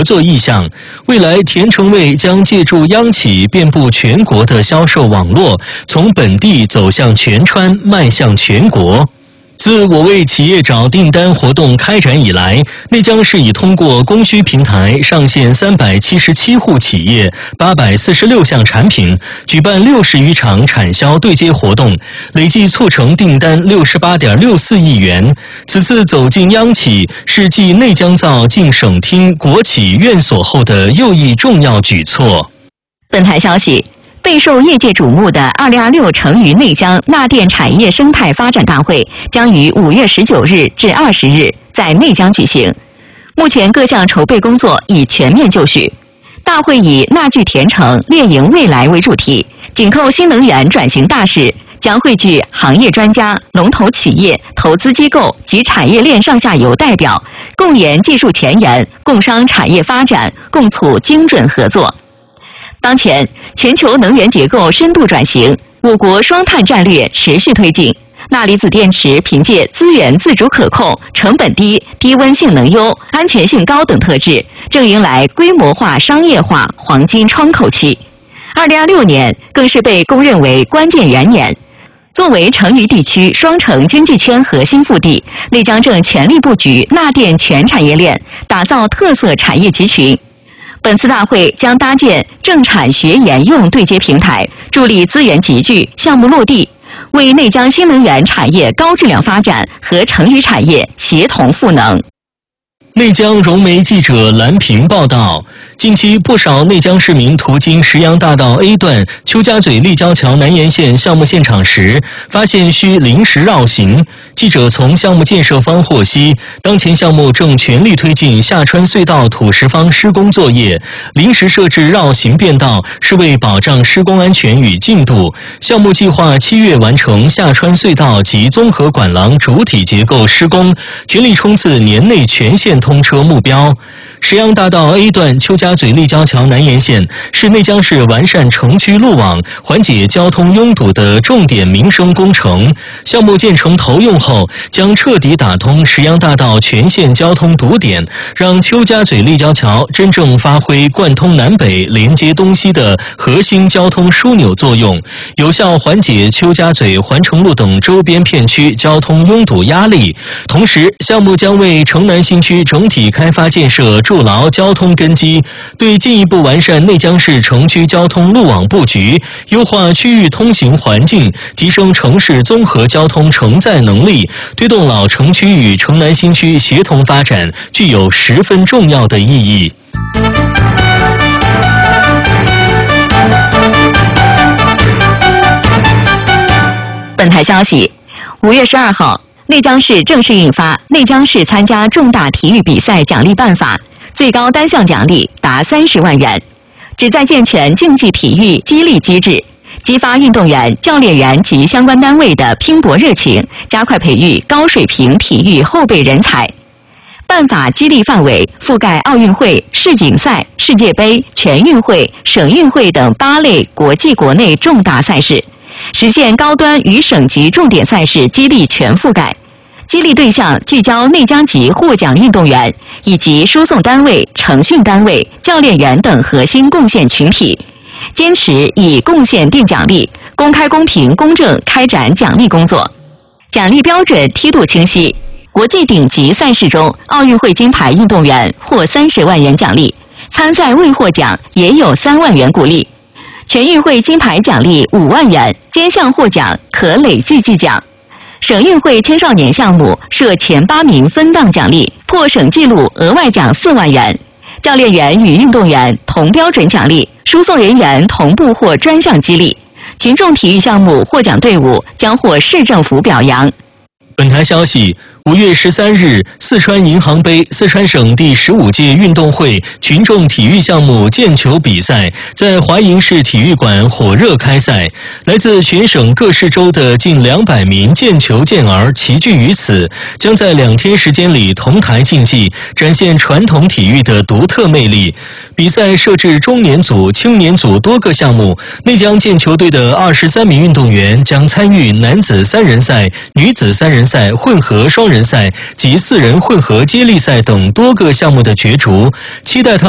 作意向。未来，甜橙味将借助央企遍布全国的销售网络，从本地走向全川，迈向全国。自我为企业找订单活动开展以来，内江市已通过供需平台上线377户企业、846项产品，举办60余场产销对接活动，累计促成订单68.64亿元。此次走进央企，是继内江造进省厅国企院所后的又一重要举措。 本台消息。备受业界瞩目的2026成渝内江钠电产业生态发展大会将于5月19日至20日在内江举行。目前各项筹备工作已全面就绪。大会以“钠聚甜橙，猎赢未来”为主题，紧扣新能源转型大势，将汇聚行业专家、龙头企业、投资机构及产业链上下游代表，共研技术前沿，共商产业发展，共促精准合作。当前，全球能源结构深度转型，我国双碳战略持续推进。钠离子电池凭借资源自主可控、成本低、低温性能优、安全性高等特质，正迎来规模化商业化黄金窗口期。2026年更是被公认为关键元年。作为成渝地区双城经济圈核心腹地，内江正全力布局钠电全产业链，打造特色产业集群。本次大会将搭建政产学研用对接平台，助力资源集聚、项目落地，为内江新能源产业高质量发展和成渝产业协同赋能。 内江融媒记者蓝平报道，近期不少内江市民途经石阳大道 A 段邱家嘴立交桥南延线项目现场时，发现需临时绕行。记者从项目建设方获悉，当前项目正全力推进下川隧道土石方施工作业，临时设置绕行便道是为保障施工安全与进度。项目计划7月完成下川隧道及综合管廊主体结构施工，全力冲刺年内全线通车目标。石阳大道 A 段邱家嘴立交桥南延线是内江市完善城区路网、缓解交通拥堵的重点民生工程。项目建成投用后，将彻底打通石阳大道全线交通堵点，让邱家嘴立交桥真正发挥贯通南北、连接东西的核心交通枢纽作用，有效缓解邱家嘴、环城路等周边片区交通拥堵压力。同时，项目将为城南新区整体开发建设筑牢交通根基，对进一步完善内江市城区交通路网布局、优化区域通行环境、提升城市综合交通承载能力，推动老城区与城南新区协同发展，具有十分重要的意义。 本台消息，5月12号，内江市正式印发《内江市参加重大体育比赛奖励办法》，最高单项奖励达30万元，旨在健全竞技体育激励机制，激发运动员、教练员及相关单位的拼搏热情，加快培育高水平体育后备人才。办法激励范围覆盖奥运会、世锦赛、世界杯、全运会、省运会等8类国际国内重大赛事，实现高端与省级重点赛事激励全覆盖。激励对象聚焦内江籍获奖运动员以及输送单位、承训单位、教练员等核心贡献群体，坚持以贡献定奖励，公开公平公正开展奖励工作。奖励标准梯度清晰，国际顶级赛事中，奥运会金牌运动员获30万元奖励，参赛未获奖也有3万元鼓励。全运会金牌奖励5万元，兼项获奖可累计计奖。省运会青少年项目设前8名分档奖励，破省纪录额外奖4万元。教练员与运动员同标准奖励，输送人员同步获专项激励。群众体育项目获奖队伍将获市政府表扬。 本台消息，5月13日，四川银行杯四川省第15届运动会群众体育项目毽球比赛在华银市体育馆火热开赛，来自全省各市州的近200名毽球健儿齐聚于此，将在2天时间里同台竞技，展现传统体育的独特魅力。比赛设置中年组、青年组多个项目，内江毽球队的23名运动员将参与男子3人赛、女子3人赛、混合双人赛及4人混合接力赛等多个项目的角逐，期待他们